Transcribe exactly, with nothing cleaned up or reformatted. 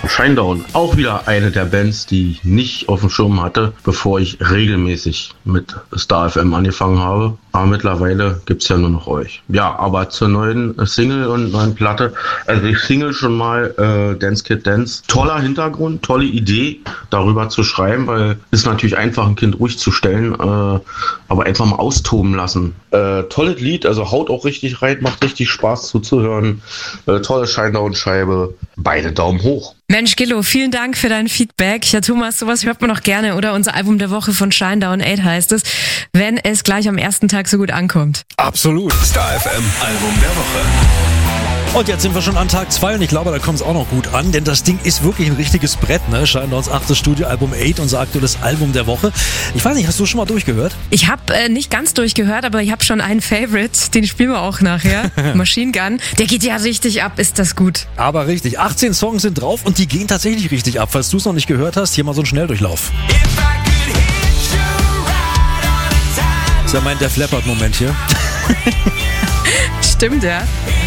Shinedown, auch wieder eine der Bands, die ich nicht auf dem Schirm hatte, bevor ich regelmäßig mit Star F M angefangen habe. Aber mittlerweile gibt's ja nur noch euch. Ja, aber zur neuen Single und neuen Platte. Also die Single schon mal, äh, Dance Kid Dance. Toller Hintergrund, tolle Idee, darüber zu schreiben, weil es natürlich einfach, ein Kind ruhig zu stellen, äh, aber einfach mal austoben lassen. Äh, tolles Lied, also haut auch richtig rein, macht richtig Spaß zuzuhören. Äh, tolle Shinedown-Scheibe. Beide Daumen hoch. Mensch, Gillo, vielen Dank für dein Feedback. Ja, Thomas, sowas hört man noch gerne, oder? Unser Album der Woche von Shinedown acht heißt es, wenn es gleich am ersten Tag so gut ankommt. Absolut. Star F M Album der Woche. Und jetzt sind wir schon an Tag zwei und ich glaube, da kommt es auch noch gut an, denn das Ding ist wirklich ein richtiges Brett, ne? Shinedowns achtes Studioalbum acht, unser aktuelles Album der Woche. Ich weiß nicht, hast du schon mal durchgehört? Ich habe äh, nicht ganz durchgehört, aber ich habe schon einen Favorite, den spielen wir auch nachher. Machine Gun. Der geht ja richtig ab, ist das gut. Aber richtig, achtzehn Songs sind drauf und die gehen tatsächlich richtig ab. Falls du es noch nicht gehört hast, hier mal so ein Schnelldurchlauf. Das ist ja mein Def Leppard-Moment hier. Stimmt, ja.